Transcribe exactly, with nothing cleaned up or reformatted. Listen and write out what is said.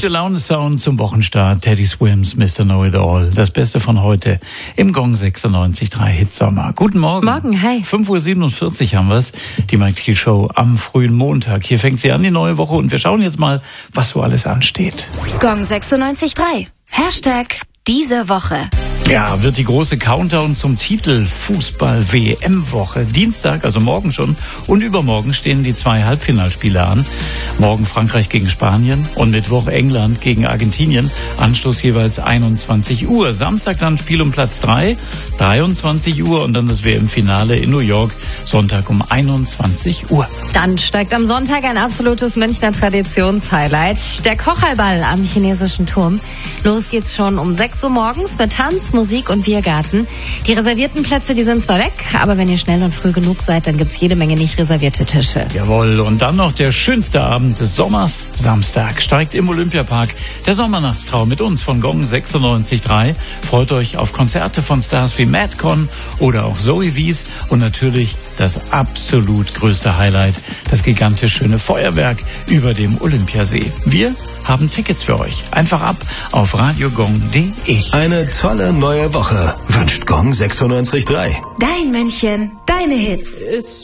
Gute Laune-Sound zum Wochenstart. Teddy Swims, Mister Know-It-All. Das Beste von heute im Gong sechsundneunzig Komma drei Hitsommer. Guten Morgen. Morgen, hi. fünf Uhr siebenundvierzig haben wir's. Die Mike Thiel Show am frühen Montag. Hier fängt sie an, die neue Woche. Und wir schauen jetzt mal, was so alles ansteht. Gong sechsundneunzig Komma drei. Hashtag diese Woche. Ja, wird die große Countdown zum Titel Fußball-W M-Woche. Dienstag, also morgen schon, und übermorgen stehen die zwei Halbfinalspiele an. Morgen Frankreich gegen Spanien und Mittwoch England gegen Argentinien. Anstoß jeweils einundzwanzig Uhr. Samstag dann Spiel um Platz drei, dreiundzwanzig Uhr, und dann das W M-Finale in New York, Sonntag um einundzwanzig Uhr. Dann steigt am Sonntag ein absolutes Münchner Traditionshighlight. Der Kocherlball am chinesischen Turm. Los geht's schon um sechs Uhr morgens mit Tanz, Musik und Biergarten. Die reservierten Plätze, die sind zwar weg, aber wenn ihr schnell und früh genug seid, dann gibt's jede Menge nicht reservierte Tische. Jawohl, und dann noch der schönste Abend des Sommers. Samstag steigt im Olympiapark der Sommernachtstraum mit uns von Gong sechsundneunzig Komma drei. Freut euch auf Konzerte von Stars wie Madcon oder auch Zoe Wies und natürlich das absolut größte Highlight, das gigantisch schöne Feuerwerk über dem Olympiasee. Wir haben Tickets für euch. Einfach ab auf radiogong punkt de. Eine tolle neue Woche wünscht Gong sechsundneunzig Komma drei. Dein München, deine Hits.